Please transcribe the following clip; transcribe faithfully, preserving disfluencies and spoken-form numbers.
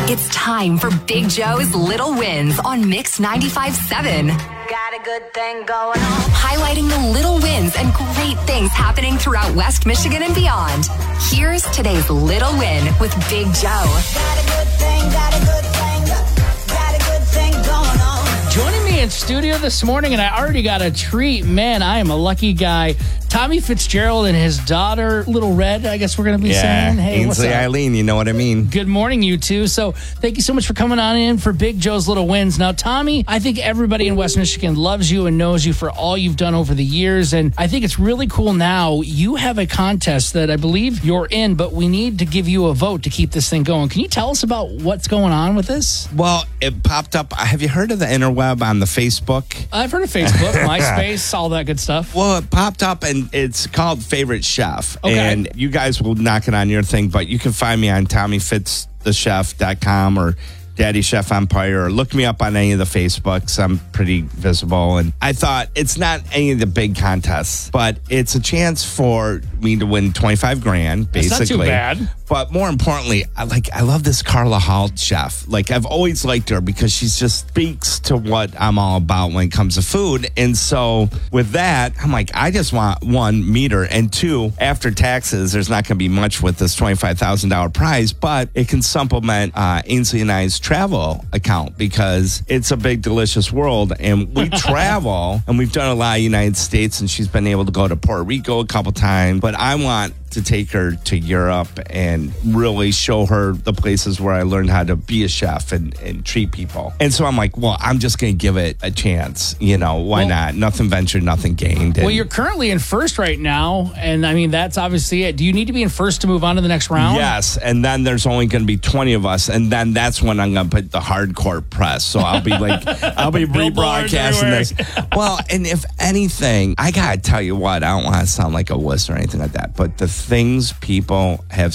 It's time for Big Joe's Little Wins on Mix ninety-five point seven. Got a good thing going on. Highlighting the little wins and great things happening throughout West Michigan and beyond. Here's today's Little Win with Big Joe. Got a good thing, got a good thing, got a good thing going on. Joining me in studio this morning, and I already got a treat. Man, I am a lucky guy. Tommy Fitzgerald and his daughter, Little Red, I guess we're going to be yeah. saying. Hey, what's Ainsley up? Eileen, you know what I mean? Good morning, you two. So thank you so much for coming on in for Big Joe's Little Wins. Now, Tommy, I think everybody in West Michigan loves you and knows you for all you've done over the years. And I think it's really cool now. You have a contest that I believe you're in, but we need to give you a vote to keep this thing going. Can you tell us about what's going on with this? Well, it popped up. Have you heard of the interweb on the Facebook? I've heard of Facebook, MySpace, all that good stuff. Well, it popped up, and it's called Favorite Chef. Okay. And you guys will knock it on your thing, but you can find me on tommy fitz the chef dot com or Daddy Chef Empire, or look me up on any of the Facebooks. I'm pretty visible. And I thought it's not any of the big contests, but it's a chance for me to win twenty-five grand, basically. That's not too bad. But more importantly, I like I love this Carla Halt chef. Like, I've always liked her because she just speaks to what I'm all about when it comes to food. And so with that, I'm like, I just want, one, meet her, and two, after taxes, there's not going to be much with this twenty-five thousand dollars prize, but it can supplement uh, Ainsley and I's travel account because it's a big, delicious world. And we travel, and we've done a lot of United States, and she's been able to go to Puerto Rico a couple times. But I want to take her to Europe and really show her the places where I learned how to be a chef and, and treat people. And so I'm like, well, I'm just going to give it a chance. You know, why well, not? Nothing ventured, nothing gained. Well, and, you're currently in first right now, and I mean, that's obviously it. Do you need to be in first to move on to the next round? Yes, and then there's only going to be twenty of us, and then that's when I'm going to put the hardcore press. So I'll be like, I'll be rebroadcasting this. Well, and if anything, I got to tell you what, I don't want to sound like a wuss or anything like that, but the things people have